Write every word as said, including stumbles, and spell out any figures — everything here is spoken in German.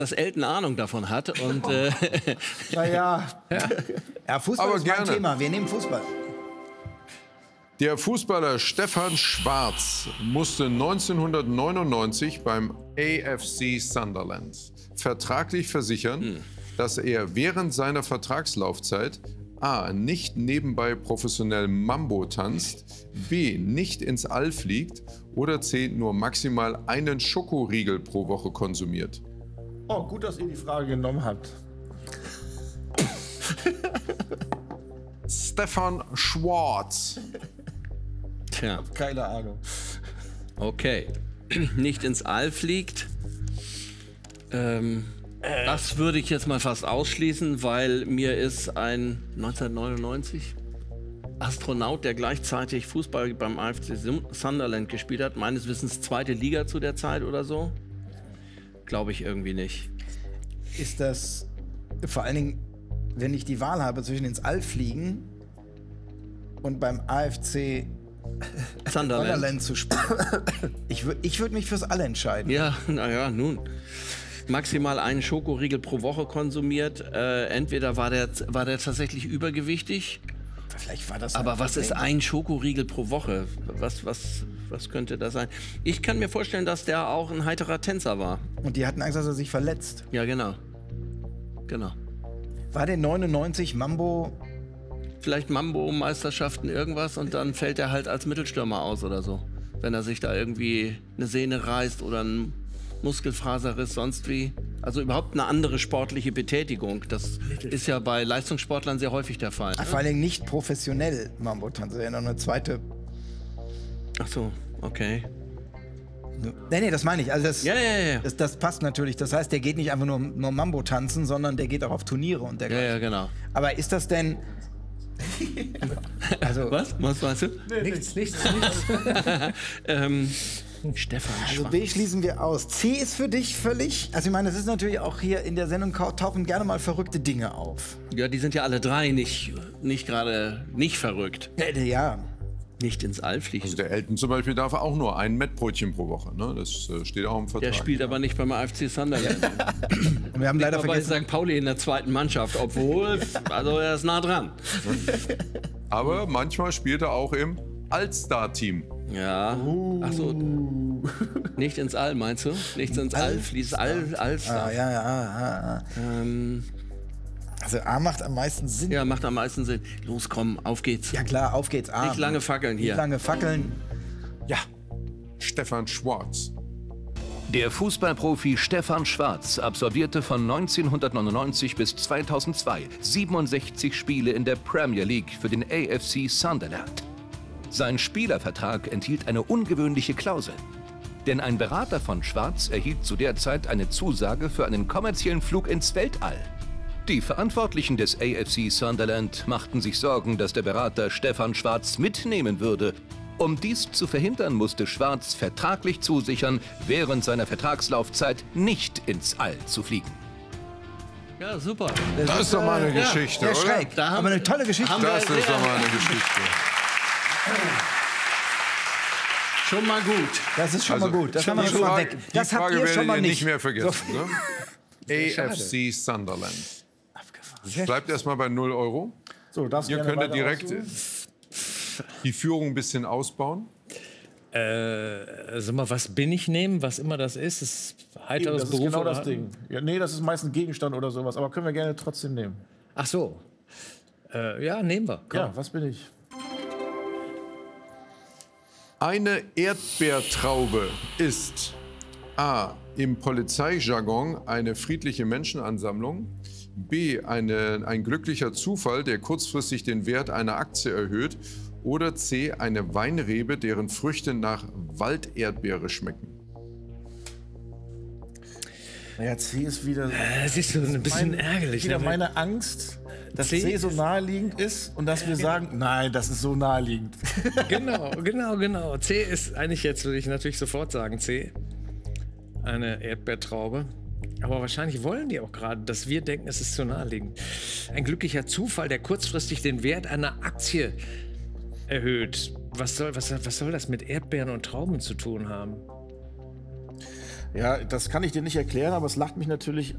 dass Elton Ahnung davon hat. Und, äh naja, ja. ja, Fußball Aber ist gerne. mein Thema. Wir nehmen Fußball. Der Fußballer Stefan Schwarz musste neunzehnhundertneunundneunzig beim A F C Sunderland vertraglich versichern, hm. dass er während seiner Vertragslaufzeit a. nicht nebenbei professionell Mambo tanzt, b. nicht ins All fliegt oder c. nur maximal einen Schokoriegel pro Woche konsumiert. Oh, gut, dass ihr die Frage genommen habt. Stefan Schwarz. Tja. Keine Ahnung. Okay. Nicht ins All fliegt. Ähm, äh. Das würde ich jetzt mal fast ausschließen, weil mir ist ein neunzehnhundertneunundneunzig Astronaut, der gleichzeitig Fußball beim A F C Sunderland gespielt hat, meines Wissens zweite Liga zu der Zeit oder so. Glaube ich irgendwie nicht. Ist das vor allen Dingen, wenn ich die Wahl habe zwischen ins All fliegen und beim A F C Sunderland, Sunderland zu spielen? Ich, ich würde mich fürs All entscheiden. Ja, naja, nun. Maximal einen Schokoriegel pro Woche konsumiert. Äh, entweder war der, war der tatsächlich übergewichtig. Vielleicht war das. Aber was ist ein Schokoriegel pro Woche? Was, was, was könnte das sein? Ich kann mir vorstellen, dass der auch ein heiterer Tänzer war. Und die hatten Angst, dass er sich verletzt. Ja, genau. Genau. War der neunundneunzig Mambo? Vielleicht Mambo-Meisterschaften, irgendwas, und dann fällt er halt als Mittelstürmer aus oder so. Wenn er sich da irgendwie eine Sehne reißt oder ein Muskelfaserriss, sonst wie. Also überhaupt eine andere sportliche Betätigung. Das ist ja bei Leistungssportlern sehr häufig der Fall. Ach, vor allem nicht professionell Mambo-Tanzer, ja noch eine zweite. Ach so, okay. Nee, nee, das meine ich. Also das, ja, ja, ja. Das, das passt natürlich. Das heißt, der geht nicht einfach nur, nur Mambo tanzen, sondern der geht auch auf Turniere und dergleichen. Ja, ja, genau. Aber ist das denn... also, was? Was meinst du? Nee, nichts, nichts, nichts. ähm, Stefan Also Schwarz. B schließen wir aus. C ist für dich völlig... Also ich meine, es ist natürlich auch hier in der Sendung tauchen gerne mal verrückte Dinge auf. Ja, die sind ja alle drei nicht, nicht gerade nicht verrückt. Ja, ja. Nicht ins All fliegen. Also der Elton zum Beispiel darf auch nur ein Mettbrötchen pro Woche. Ne? Das äh, steht auch im Vertrag. Der spielt aber nicht beim A F C Sunderland. Wir haben leider bei vergessen... Sankt Pauli in der zweiten Mannschaft, obwohl, also er ist nah dran. Aber manchmal spielt er auch im All-Star-Team. Ja. Uh. Ach so. Nicht ins All, meinst du? Nicht ins All fließt All, All-Star. Ah, ja, ja, ja, ja. Ähm, Also A macht am meisten Sinn. ja, macht am meisten Sinn. Los, komm, auf geht's. Ja klar, auf geht's. A. Nicht lange fackeln hier. Nicht lange fackeln. Ja, Stefan Schwarz. Der Fußballprofi Stefan Schwarz absolvierte von neunzehnhundertneunundneunzig bis zweitausendzwei siebenundsechzig Spiele in der Premier League für den A F C Sunderland. Sein Spielervertrag enthielt eine ungewöhnliche Klausel. Denn ein Berater von Schwarz erhielt zu der Zeit eine Zusage für einen kommerziellen Flug ins Weltall. Die Verantwortlichen des A F C Sunderland machten sich Sorgen, dass der Berater Stefan Schwarz mitnehmen würde. Um dies zu verhindern, musste Schwarz vertraglich zusichern, während seiner Vertragslaufzeit nicht ins All zu fliegen. Ja, super. Das, das ist doch mal eine ja, Geschichte, sehr oder? schräg. Da haben, aber eine tolle Geschichte. Das ist doch mal eine Geschichte. Schon mal gut. Das ist schon also, mal gut. Das haben wir die schon mal Frage, weg. Die Das Frage habt ihr werdet schon mal ihr nicht. nicht mehr vergessen. So. Ne? A F C Sunderland. Bleibt erstmal bei null Euro. So, darfst Ihr gerne könnt weiter direkt aussuchen. die Führung ein bisschen ausbauen. Äh, sag mal, was bin ich nehmen, was immer das ist? ist heiteres Das ist Beruf genau oder? das Ding. Ja, nee, das ist meist ein Gegenstand oder sowas, aber können wir gerne trotzdem nehmen. Ach so. Äh, ja, nehmen wir. Komm. Ja, was bin ich? Eine Erdbeertraube ist a. im Polizeijargon eine friedliche Menschenansammlung, b. Eine, ein glücklicher Zufall, der kurzfristig den Wert einer Aktie erhöht, oder c. eine Weinrebe, deren Früchte nach Walderdbeere schmecken. Naja, C ist wieder. Äh, Das ist so ein bisschen mein, ärgerlich. Wieder Ne? meine Angst, dass C C so naheliegend ist und dass wir sagen, nein, das ist so naheliegend. Genau, genau, genau. C ist eigentlich jetzt, würde ich natürlich sofort sagen, C. Eine Erdbeertraube. Aber wahrscheinlich wollen die auch gerade, dass wir denken, es ist zu naheliegend. Ein glücklicher Zufall, der kurzfristig den Wert einer Aktie erhöht. Was soll, was, was soll das mit Erdbeeren und Trauben zu tun haben? Ja, das kann ich dir nicht erklären, aber es lacht mich natürlich